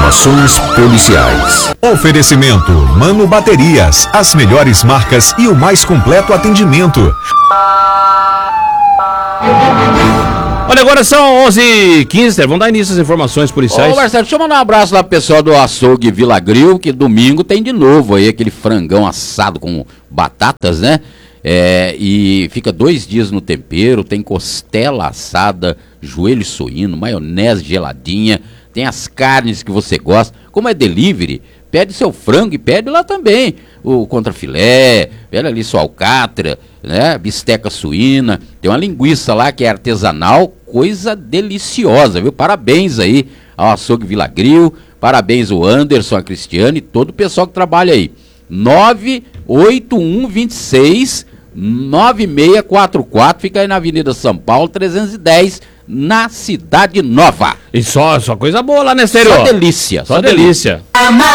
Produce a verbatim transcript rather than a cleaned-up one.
Informações policiais. Oferecimento Mano Baterias, as melhores marcas e o mais completo atendimento. Olha, agora são onze e quinze, vamos dar início às informações policiais. Ô Marcelo, deixa eu mandar um abraço lá pro pessoal do açougue Vila Grill, que domingo tem de novo aí aquele frangão assado com batatas, né? É, e fica dois dias no tempero, tem costela assada, joelho suíno, maionese geladinha, tem as carnes que você gosta. Como é delivery, pede seu frango e pede lá também o contrafilé, pede ali sua alcatra, né, bisteca suína, tem uma linguiça lá que é artesanal, coisa deliciosa, viu? Parabéns aí ao açougue Vila Grill, parabéns ao Anderson, a Cristiane e todo o pessoal que trabalha aí. nove oito um dois seis nove seis quatro quatro, fica aí na Avenida São Paulo, trezentos e dez, na Cidade Nova. E só, só coisa boa lá, né, Estéreo? Só delícia. Só, só delícia. delícia.